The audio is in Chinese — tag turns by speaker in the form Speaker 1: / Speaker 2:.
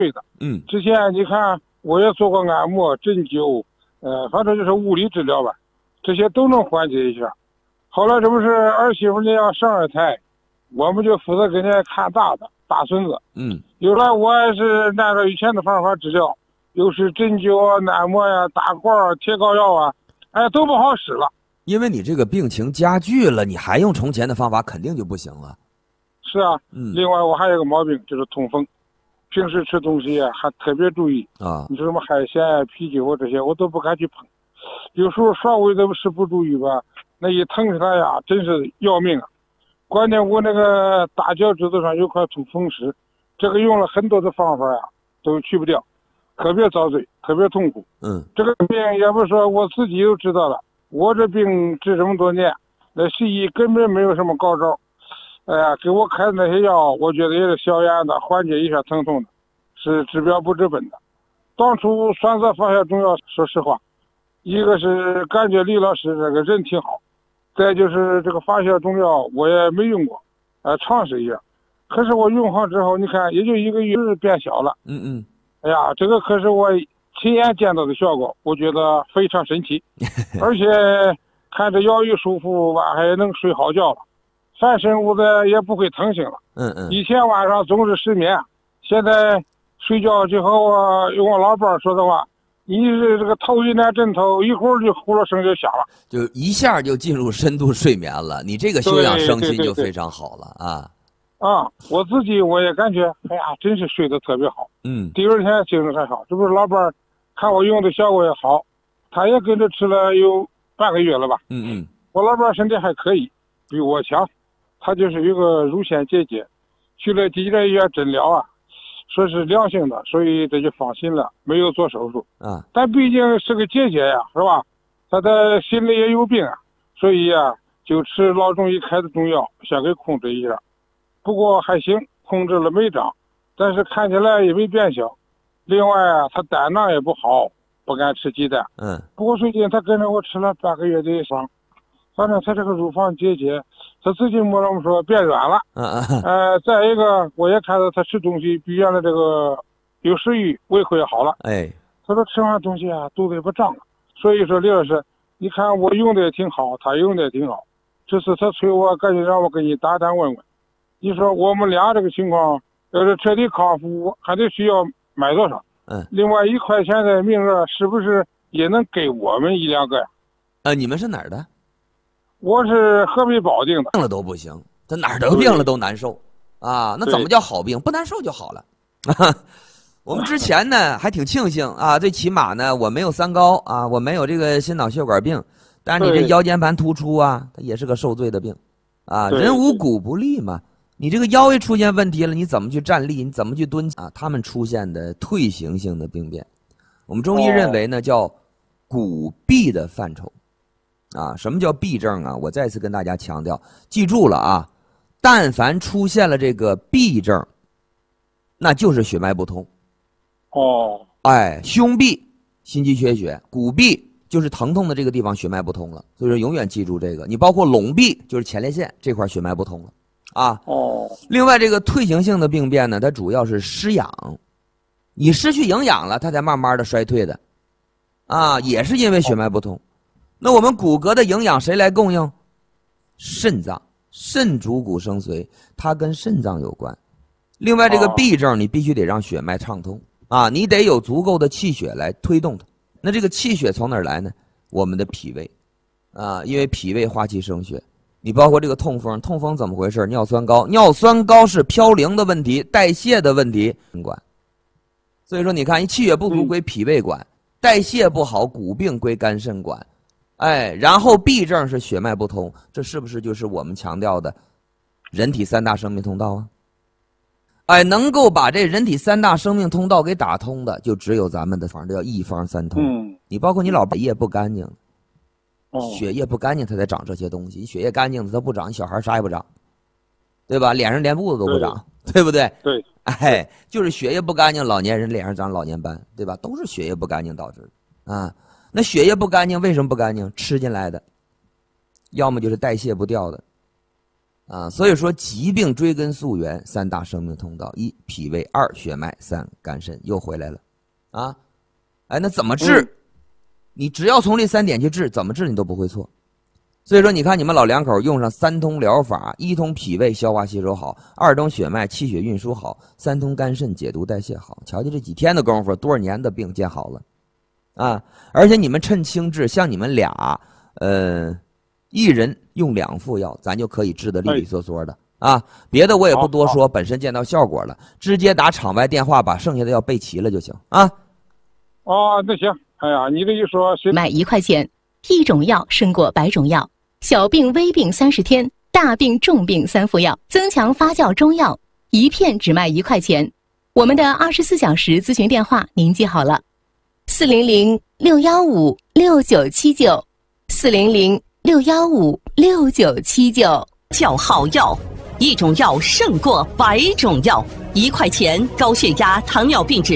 Speaker 1: 对的。之前你看我也做过按摩、针灸，反正就是物理治疗吧，这些都能缓解一下。后来这不是儿媳妇要上2胎，我们就负责给人家看大孙子。有了我也是按照以前的方法治疗，又是针灸啊、按摩呀、打罐啊、贴膏药啊，都不好使了。
Speaker 2: 因为你这个病情加剧了，你还用从前的方法，肯定就不行了。
Speaker 1: 是啊，另外我还有个毛病，就是痛风，平时吃东西还特别注意啊。你说什么海鲜啊、啤酒这些，我都不敢去碰。有时候稍微的是不注意吧，那一疼起来呀，真是要命啊！关键我那个大脚趾头上有块土风湿，这个用了很多的方法呀，都去不掉，特别遭罪，特别痛苦。这个病也不是说我自己都知道了，我这病治这么多年，那西医根本没有什么高招。给我开的那些药，我觉得也是消炎的，缓解一下疼痛的，是治标不治本的。当初选择发酵中药，说实话，一个是感觉李老师这个人挺好，再就是这个发酵中药我也没用过，尝试一下。可是我用好之后，你看也就1个月变小了。哎呀，这个可是我亲眼见到的效果，我觉得非常神奇。而且看着药一舒服，晚还能睡好觉了。翻身屋的也不会疼醒了。以前晚上总是失眠，现在睡觉之后啊，用我老伴说的话，你是这个头一来枕头，一会儿就呼噜声就响了，
Speaker 2: 就一下就进入深度睡眠了。你这个休养生息就非常好了啊。
Speaker 1: 我自己我也感觉，哎呀，真是睡得特别好。第二天精神还好。这不是老伴看我用的效果也好，他也跟着吃了有半个月了吧。我老伴身体还可以，比我强。他就是有个乳腺结节，去了几家医院诊疗啊，说是良性的，所以这就放心了，没有做手术但毕竟是个结节呀，是吧？他的心里也有病啊，所以呀，就吃老中医开的中药，先给控制一下。不过还行，控制了没长，但是看起来也没变小。另外啊，他胆囊也不好，不敢吃鸡蛋。不过最近他跟着我吃了半个月的方，反正他这个乳房结节，他自己摸着说变软了。再一个，我也看到他吃东西比原来这个有食欲，胃口也好了。他说吃完东西啊，肚子也不胀了。所以说李老师，你看我用的也挺好，他用的也挺好。这次他催我，赶紧让我给你打单问问。你说我们俩这个情况，要是彻底康复，还得需要买多少？另外1块钱的名额是不是也能给我们1、2个呀？
Speaker 2: 你们是哪儿的？
Speaker 1: 我是河北保定的。
Speaker 2: 病了都不行，这哪儿得病了都难受啊！那怎么叫好病？不难受就好了。我们之前呢还挺庆幸啊，最起码呢我没有3高啊，我没有这个心脑血管病，但是你这腰间盘突出啊，它也是个受罪的病啊。人无骨不立嘛，你这个腰一出现问题了，你怎么去站立？你怎么去蹲啊？他们出现的退行性的病变，我们中医认为呢叫骨痹的范畴。什么叫痹症啊？我再次跟大家强调，记住了啊，但凡出现了这个痹症，那就是血脉不通。胸痹心肌缺血，骨痹就是疼痛的这个地方血脉不通了，所以说永远记住这个。你包括拢痹就是前列腺这块血脉不通了另外这个退行性的病变呢，它主要是失氧，你失去营养了，它才慢慢的衰退的也是因为血脉不通。那我们骨骼的营养谁来供应？肾脏，肾主骨生髓，它跟肾脏有关。另外这个痹症你必须得让血脉畅通你得有足够的气血来推动它。那这个气血从哪儿来呢？我们的脾胃因为脾胃化气生血。你包括这个痛风怎么回事？尿酸高，尿酸高是嘌呤的问题，代谢的问题管。所以说你看，气血不足归脾胃管，代谢不好骨病归肝肾管。然后痹症是血脉不通，这是不是就是我们强调的人体3大生命通道能够把这人体3大生命通道给打通的，就只有咱们的方，这叫一方三通。你包括你老血液不干净，血液不干净它才长这些东西，血液干净的它不长，小孩啥也不长，对吧？脸上连痦子都不长，对不对？就是血液不干净，老年人脸上长老年斑，对吧？都是血液不干净导致的那血液不干净，为什么不干净？吃进来的，要么就是代谢不掉的啊，所以说疾病追根溯源，3大生命通道：1脾胃，2血脉，3肝肾，又回来了，啊，哎，那怎么治？你只要从这3点去治，怎么治你都不会错。所以说，你看你们老两口用上3通疗法：1通脾胃消化吸收好，2通血脉气血运输好，3通肝肾解毒代谢好。瞧瞧这几天的功夫，多少年的病见好了，啊！而且你们趁轻治，像你们俩，一人用2副药，咱就可以治得利利索索的啊！别的我也不多说，本身见到效果了，直接打场外电话把剩下的药备齐了就行啊！
Speaker 1: 哦，那行，哎呀，你这一说，
Speaker 3: 卖1块钱，一种药胜过100种药，小病微病30天，大病重病3副药，增强发酵中药，1片只卖1块钱。我们的24小时咨询电话您记好了，400-615-6979，400-615-6979。
Speaker 4: 叫好药，一种药胜过100种药，1块钱高血压、糖尿病治